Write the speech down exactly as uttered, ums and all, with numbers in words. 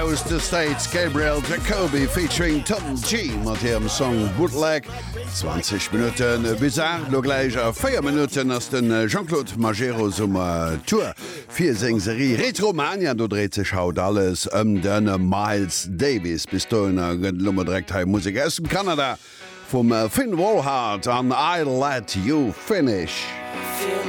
aus the States, Gabriel Jacobi featuring Tom G mat ihrem Song Bootleg. zwanzig Minuten bizarre, lo gleich a vier Minuten ass den Jean-Claude Magero Summer Tour. Vier Sengserie Retromania, du dreht sich haut alles um den Miles Davis. Pistoler gëtt Lummer direkt heim Musik aus dem Kanada vom Finn Wolfhard an I Let You Finish. Feel